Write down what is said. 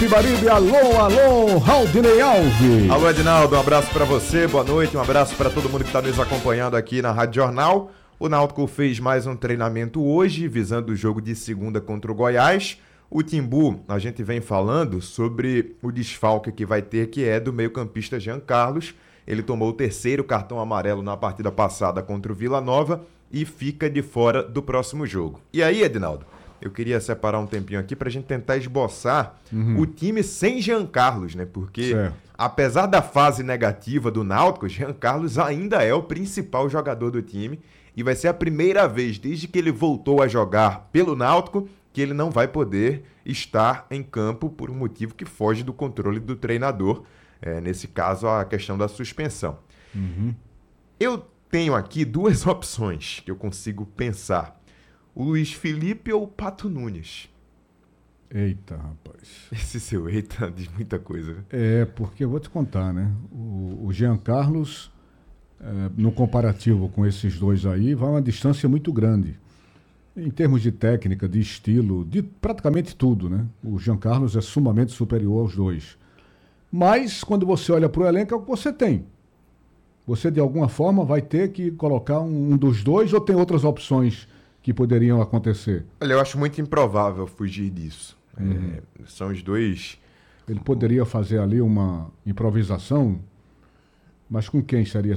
Pibaribe, alô, alô, Raudinei Alves. Alô, Edinaldo, um abraço pra você, boa noite, um abraço pra todo mundo que tá nos acompanhando aqui na Rádio Jornal. O Náutico fez mais um treinamento hoje, visando o jogo de segunda contra o Goiás. O Timbu, a gente vem falando sobre o desfalque que vai ter, que é do meio-campista Jean Carlos. Ele tomou o terceiro cartão amarelo na partida passada contra o Vila Nova e fica de fora do próximo jogo. E aí, Edinaldo, eu queria separar um tempinho aqui pra gente tentar esboçar o time sem Jean Carlos, né? Porque, apesar da fase negativa do Náutico, Jean Carlos ainda é o principal jogador do time e vai ser a primeira vez desde que ele voltou a jogar pelo Náutico que ele não vai poder estar em campo por um motivo que foge do controle do treinador, nesse caso a questão da suspensão. Eu tenho aqui duas opções que eu consigo pensar. O Luiz Felipe ou o Pato Nunes? Eita, rapaz. Esse seu eita diz muita coisa. Porque eu vou te contar, né? O Jean Carlos, no comparativo com esses dois aí, vai uma distância muito grande. Em termos de técnica, de estilo, de praticamente tudo, né? O Jean Carlos é sumamente superior aos dois. Mas, quando você olha para o elenco, é o que você tem. Você, de alguma forma, vai ter que colocar um dos dois ou tem outras opções que poderiam acontecer? Olha, eu acho muito improvável fugir disso. São os dois... Ele poderia fazer ali uma improvisação, mas com quem seria